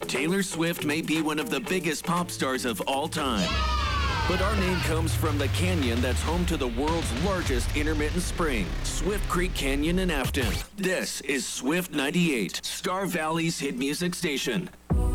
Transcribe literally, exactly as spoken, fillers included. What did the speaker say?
Taylor Swift may be one of the biggest pop stars of all time. But our name comes from the canyon that's home to the world's largest intermittent spring, Swift Creek Canyon in Afton. This is Swift ninety-eight, Star Valley's hit music station.